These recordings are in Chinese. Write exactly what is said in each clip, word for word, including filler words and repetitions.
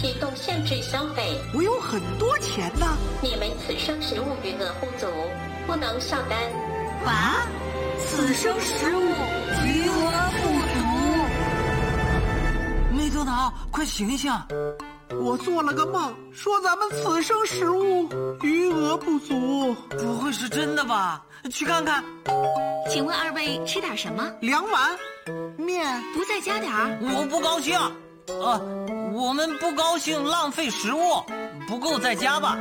启动限制消费。 我有很多钱呢。 你们此生食物余额不足，不能上单。 啊？此生食物余额不足？ 内德达，快醒一醒！ 我做了个梦，说咱们此生食物余额不足。 不会是真的吧？去看看。 请问二位吃点什么？ 两碗面。 不再加点儿？ 我不高兴。呃，我们不高兴浪费食物，不够再加吧。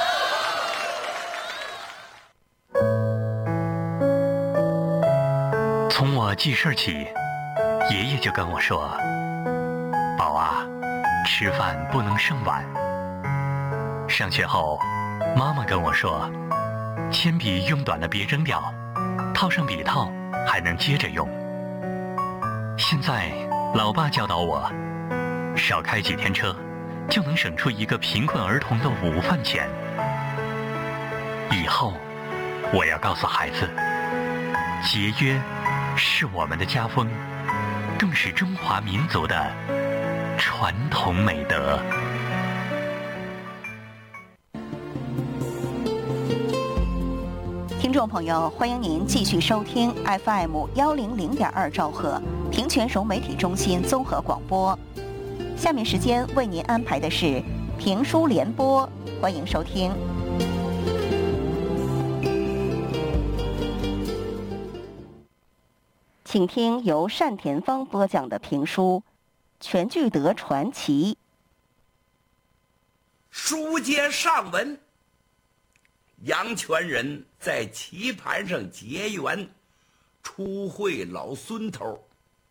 从我记事起，爷爷就跟我说：“宝啊，吃饭不能剩碗。”上学后，妈妈跟我说：“铅笔用短了别扔掉，套上笔套还能接着用。”现在，老爸教导我，少开几天车，就能省出一个贫困儿童的午饭钱。以后，我要告诉孩子，节约是我们的家风，更是中华民族的传统美德。 听众朋友，欢迎您继续收听 F M 幺零零点二兆赫平泉融媒体中心综合广播。下面时间为您安排的是评书联播，欢迎收听。请听由单田芳播讲的评书《全聚德传奇》。 书接上文，杨全仁在棋盘上结缘，初会老孙头。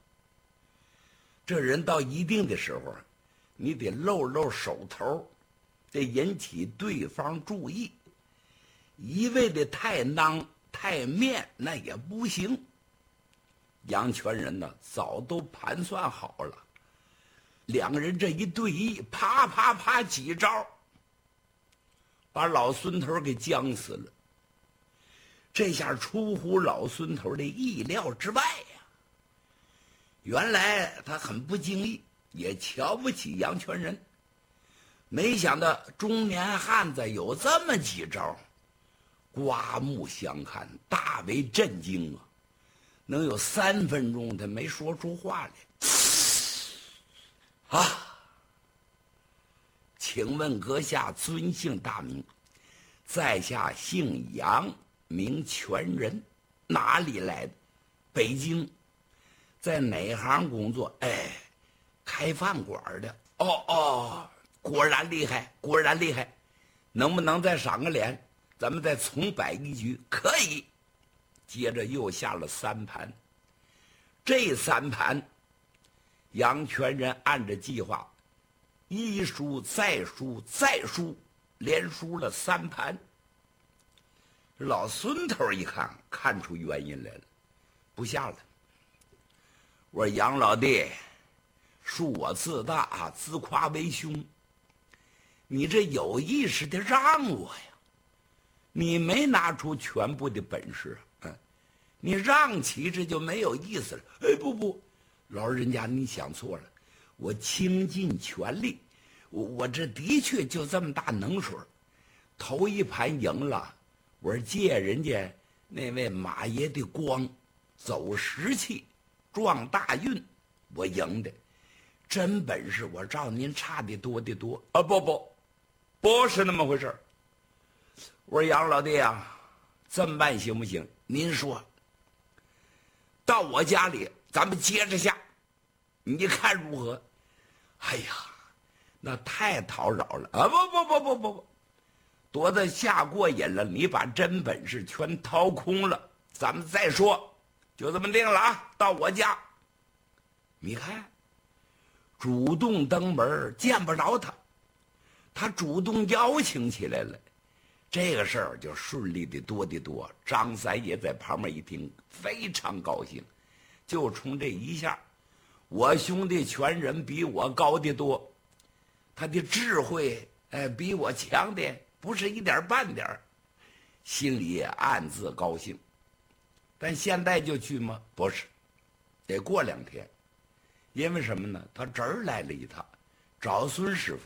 这人到一定的时候，你得露露手头，得引起对方注意。一味的太囊太面那也不行。杨全仁呢，早都盘算好了，两个人这一对弈，啪啪啪几招，把老孙头给僵死了。这下出乎老孙头的意料之外呀！原来他很不经意，也瞧不起杨全仁，没想到中年汉子有这么几招，刮目相看，大为震惊啊！能有三分钟他没说出话来。啊，请问阁下尊姓大名？在下姓杨，名全仁，哪里来的？北京。在哪行工作？哎，开饭馆的。哦哦，果然厉害，果然厉害。能不能再赏个脸？咱们再重摆一局？可以。接着又下了三盘，这三盘杨全仁按着计划一输再输再输，连输了三盘。老孙头一看，看出原因来了，不下了。我说杨老弟，恕我自大，自夸为凶，你这有意识的让我呀，你没拿出全部的本事，嗯，你让起这就没有意思了。哎，不不，老人家你想错了，我倾尽全力，我我这的确就这么大能水。头一盘赢了，我是借人家那位马爷的光，走时气，撞大运，我赢的。真本事我照您差的多的多啊！不不，不是那么回事。我说杨老弟啊，这么办行不行？您说，到我家里咱们接着下，你看如何？哎呀，那太讨扰了啊！不不不不不不，躲得下过瘾了，你把真本事全掏空了，咱们再说，就这么定了啊！到我家，你看。主动登门见不着他，他主动邀请起来了，这个事儿就顺利的多的多。张三爷在旁边一听，非常高兴，就冲这一下，我兄弟全人比我高的多，他的智慧哎比我强的不是一点半点，心里也暗自高兴。但现在就去吗？不是，得过两天。因为什么呢？他侄儿来了一趟，找孙师傅。